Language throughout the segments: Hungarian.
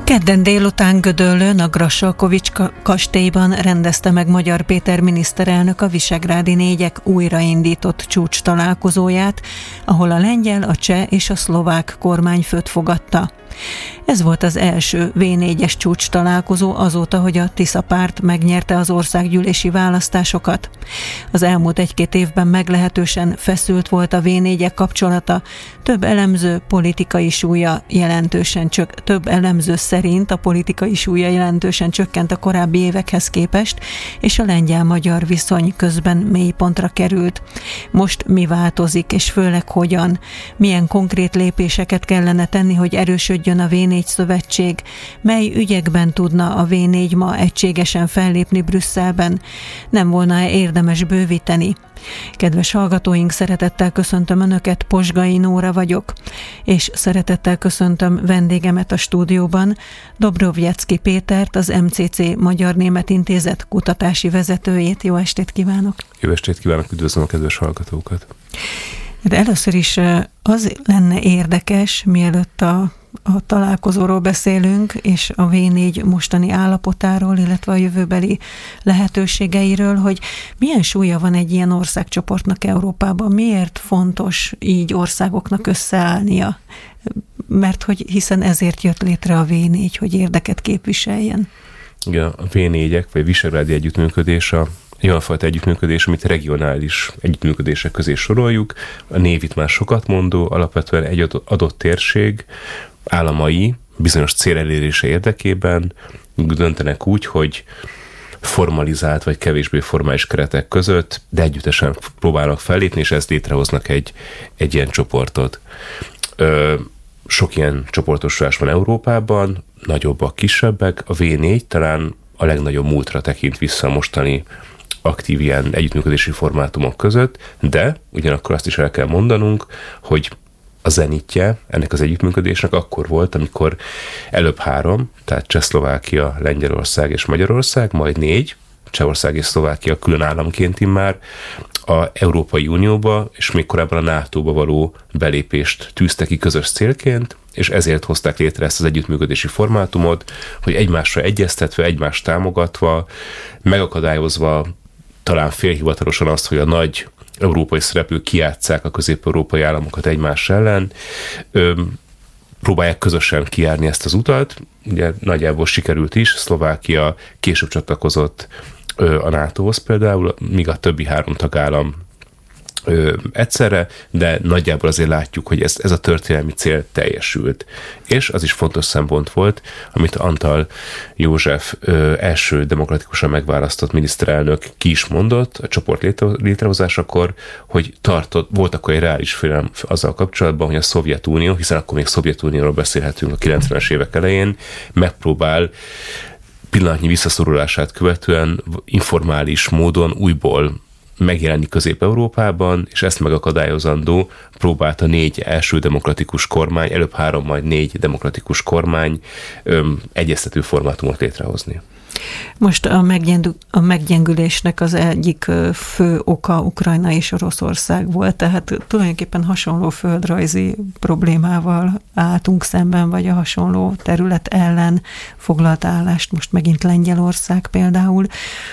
Kedden délután Gödöllőn a Grassalkovich kastélyban rendezte meg Magyar Péter miniszterelnök a Visegrádi négyek újraindított csúcs találkozóját, ahol a lengyel, a cseh és a szlovák kormányfőt fogadta. Ez volt az első V4-es csúcs találkozó azóta, hogy a Tisza párt megnyerte az országgyűlési választásokat. Az elmúlt egy-két évben meglehetősen feszült volt a V4-ek kapcsolata, több elemző szerint a politikai súlya jelentősen csökkent a korábbi évekhez képest, és a lengyel-magyar viszony közben mélypontra került. Most mi változik, és főleg hogyan? Milyen konkrét lépéseket kellene tenni, hogy erősödjön a V4 szövetség? Mely ügyekben tudna a V4 ma egységesen fellépni Brüsszelben? Nem volna érdemes bővíteni? Kedves hallgatóink, szeretettel köszöntöm Önöket, Posgai Nóra vagyok, és szeretettel köszöntöm vendégemet a stúdióban, Dobrovjecki Pétert, az MCC Magyar-Német Intézet kutatási vezetőjét. Jó estét kívánok! Jó estét kívánok, üdvözlöm a kedves hallgatókat! De először is az lenne érdekes, mielőtt a találkozóról beszélünk, és a V4 mostani állapotáról, illetve a jövőbeli lehetőségeiről, hogy milyen súlya van egy ilyen országcsoportnak Európában, miért fontos így országoknak összeállnia, mert hogy hiszen ezért jött létre a V4, hogy érdeket képviseljen. Igen, a V4-ek, vagy visegrádi együttműködés egy olyan fajta együttműködés, amit regionális együttműködések közé soroljuk. A név itt már sokat mondó, alapvetően egy adott térség államai bizonyos cél elérése érdekében döntenek úgy, hogy formalizált vagy kevésbé formális keretek között, de együttesen próbálnak fellépni, és ezt létrehoznak egy ilyen csoportot. Sok ilyen csoportosulás van Európában, nagyobbak, kisebbek. A V4 talán a legnagyobb múltra tekint vissza a mostani aktív ilyen együttműködési formátumok között, de ugyanakkor azt is el kell mondanunk, hogy a zenitje ennek az együttműködésnek akkor volt, amikor előbb 3, tehát Csehszlovákia, Lengyelország és Magyarország, majd 4, Csehország és Szlovákia külön államként immár a Európai Unióba, és még korábban a NATO-ba való belépést tűzte ki közös célként, és ezért hozták létre ezt az együttműködési formátumot, hogy egymásra egyeztetve, egymást támogatva, megakadályozva talán félhivatalosan azt, hogy a nagy európai szereplők kijátsszák a közép-európai államokat egymás ellen, próbálják közösen kijárni ezt az utat. Ugye nagyjából sikerült is, Szlovákia később csatlakozott a NATO-hoz például, míg a többi 3 tagállam egyszerre, de nagyjából azért látjuk, hogy ez a történelmi cél teljesült. És az is fontos szempont volt, amit Antall József első demokratikusan megválasztott miniszterelnök ki is mondott a csoport létrehozásakor, hogy volt akkor egy reális félelem azzal kapcsolatban, hogy a Szovjetunió, hiszen akkor még Szovjetunióról beszélhetünk a 90-es évek elején, megpróbál pillanatnyi visszaszorulását követően informális módon újból megjelenni Közép-Európában, és ezt megakadályozandó próbált a 4 első demokratikus kormány, előbb 3, majd 4 demokratikus kormány egyeztető formátumot létrehozni. Most a meggyengülésnek az egyik fő oka Ukrajna és Oroszország volt, tehát tulajdonképpen hasonló földrajzi problémával álltunk szemben, vagy a hasonló terület ellen foglalt állást, most megint Lengyelország például,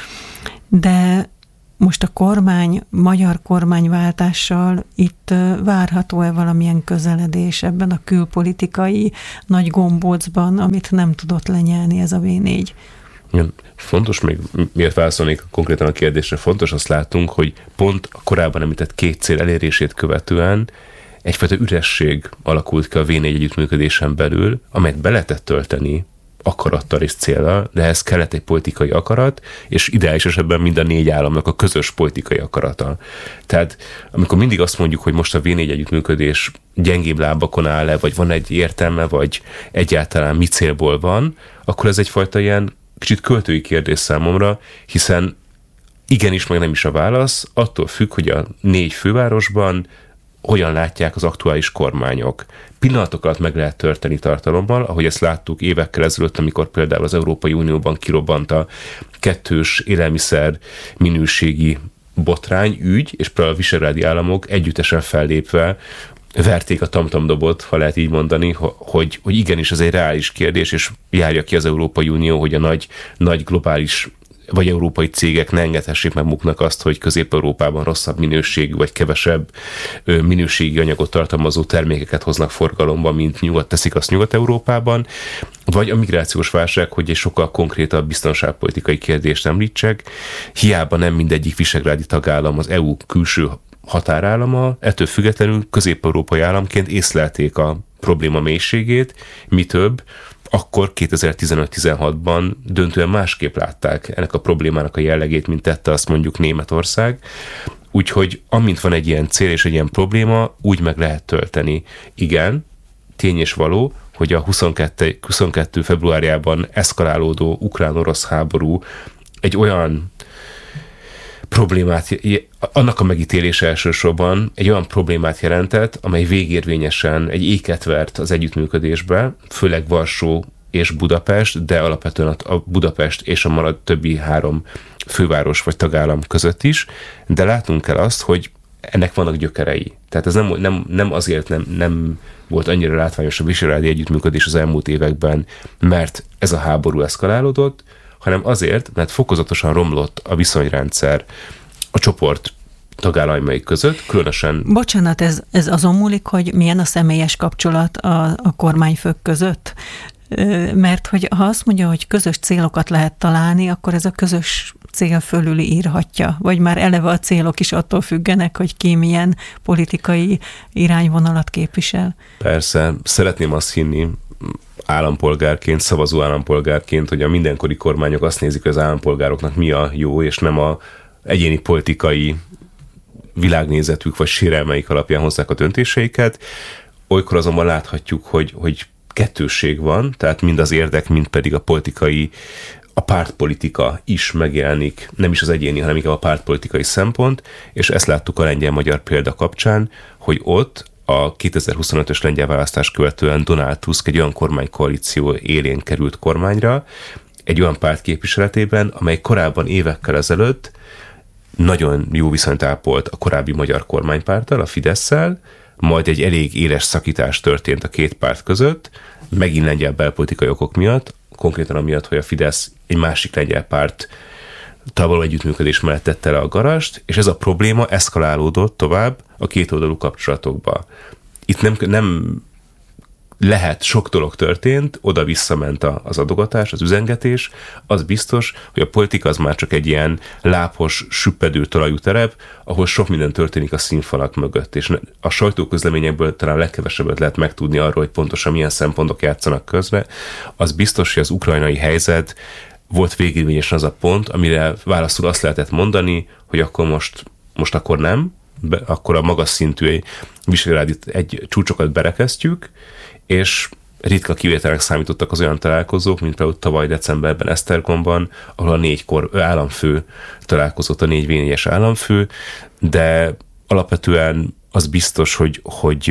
de most a magyar kormányváltással itt várható-e valamilyen közeledés ebben a külpolitikai nagy gombócban, amit nem tudott lenyelni ez a V4? Fontos, még miért válaszolnék konkrétan a kérdésre, fontos azt látunk, hogy pont a korábban említett 2 cél elérését követően egyfajta üresség alakult ki a V4 együttműködésen belül, amelyet be lehetett tölteni akarattal és céllal, de ehhez kellett egy politikai akarat, és ideális esetben mind a 4 államnak a közös politikai akarata. Tehát amikor mindig azt mondjuk, hogy most a V4 együttműködés gyengébb lábakon áll-e, vagy van egy értelme, vagy egyáltalán mi célból van, akkor ez egyfajta ilyen kicsit költői kérdés számomra, hiszen igenis, meg nem is a válasz, attól függ, hogy a 4 fővárosban hogyan látják az aktuális kormányok. Pillanatok alatt meg lehet törteni tartalommal, ahogy ezt láttuk évekkel ezelőtt, amikor például az Európai Unióban kirobbant a 2-s élelmiszer minőségi botrány ügy, és például a visegrádi államok együttesen fellépve verték a tamtamdobot, ha lehet így mondani, hogy igenis ez egy reális kérdés, és járja ki az Európai Unió, hogy a nagy globális vagy európai cégek ne engedhessék meg maguknak azt, hogy Közép-Európában rosszabb minőségű, vagy kevesebb minőségi anyagot tartalmazó termékeket hoznak forgalomba, mint teszik azt Nyugat-Európában, vagy a migrációs válság, hogy egy sokkal konkrétabb biztonságpolitikai kérdést említsek. Hiába nem mindegyik visegrádi tagállam az EU külső határállama, ettől függetlenül közép-európai államként észlelték a probléma mélységét, mi több, akkor 2015-16-ban döntően másképp látták ennek a problémának a jellegét, mint tette azt mondjuk Németország. Úgyhogy amint van egy ilyen cél és egy ilyen probléma, úgy meg lehet tölteni. Igen, tény és való, hogy a 22 februárjában eszkalálódó ukrán-orosz háború egy olyan problémát, annak a megítélése elsősorban egy olyan problémát jelentett, amely végérvényesen egy éket vert az együttműködésbe, főleg Varsó és Budapest, de alapvetően a Budapest és a többi 3 főváros vagy tagállam között is, de látnunk kell azt, hogy ennek vannak gyökerei. Tehát ez nem azért nem volt annyira látványos a visegrádi együttműködés az elmúlt években, mert ez a háború eszkalálódott, hanem azért, mert fokozatosan romlott a viszonyrendszer a csoport tagállamai között, különösen... Bocsánat, ez azon múlik, hogy milyen a személyes kapcsolat a kormányfők között? Mert hogy ha azt mondja, hogy közös célokat lehet találni, akkor ez a közös cél fölüli írhatja, vagy már eleve a célok is attól függenek, hogy ki milyen politikai irányvonalat képvisel. Persze, szeretném azt hinni, állampolgárként, szavazó állampolgárként, hogy a mindenkori kormányok azt nézik, hogy az állampolgároknak mi a jó, és nem a egyéni politikai világnézetük vagy sérelmeik alapján hozzák a döntéseiket. Olykor azonban láthatjuk, hogy kettősség van, tehát mind az érdek, mind pedig a pártpolitika is megjelenik, nem is az egyéni, hanem inkább a pártpolitikai szempont, és ezt láttuk a lengyel-magyar példa kapcsán, hogy ott a 2025-ös lengyel választás követően Donald Tusk egy olyan kormánykoalíció élén került kormányra, egy olyan párt képviseletében, amely korábban évekkel ezelőtt nagyon jó viszonyt ápolt a korábbi magyar kormánypárttal, a Fidesszel, majd egy elég éles szakítás történt a két párt között, megint lengyel belpolitikai okok miatt, konkrétan amiatt, hogy a Fidesz egy másik lengyel párt való együttműködés mellett tette le a garast, és ez a probléma eszkalálódott tovább a kétoldalú kapcsolatokba. Itt nem lehet, sok dolog történt, oda-visszament az adogatás, az üzengetés, az biztos, hogy a politika az már csak egy ilyen lápos, süppedő talajú terep, ahol sok minden történik a színfalak mögött, és a sajtóközleményekből talán legkevesebbet lehet megtudni arról, hogy pontosan milyen szempontok játszanak közre. Az biztos, hogy az ukrajnai helyzet volt végérvényesen az a pont, amire válaszul azt lehetett mondani, hogy akkor most akkor nem, akkor a magas szintű visegrádi egy csúcsokat berekeztjük, és ritka kivételnek számítottak az olyan találkozók, mint például tavaly decemberben Esztergomban, ahol a 4 államfő találkozott, a 4 V4-es államfő, de alapvetően az biztos, hogy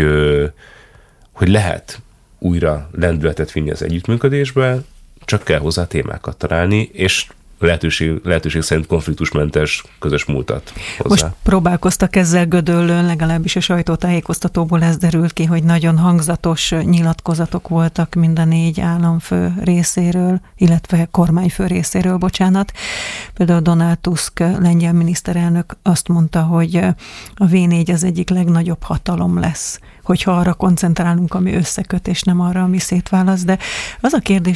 lehet újra lendületet vinni az együttműködésbe, csak kell hozzá témákat találni, és lehetőség szerint konfliktusmentes közös múltat hozzá. Most próbálkoztak ezzel Gödöllőn, legalábbis a sajtótájékoztatóból ez derült ki, hogy nagyon hangzatos nyilatkozatok voltak mind a 4 államfő részéről, illetve kormányfő részéről, bocsánat. Például Donald Tusk, lengyel miniszterelnök azt mondta, hogy a V4 az egyik legnagyobb hatalom lesz, hogyha arra koncentrálunk, ami összeköt, és nem arra, ami szétválaszt. De az a kérdés,